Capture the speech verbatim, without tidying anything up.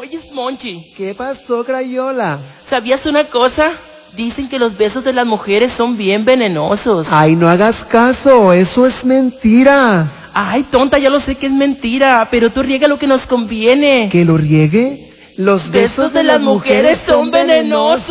Oye, Monchi, ¿Qué pasó, Crayola? ¿sabías una cosa? Dicen que los besos de las mujeres son bien venenosos. Ay, no hagas caso, eso es mentira. Ay, tonta, ya lo sé que es mentira, pero tú riega lo que nos conviene. ¿Que lo riegue? Los Besos de las mujeres son venenosos.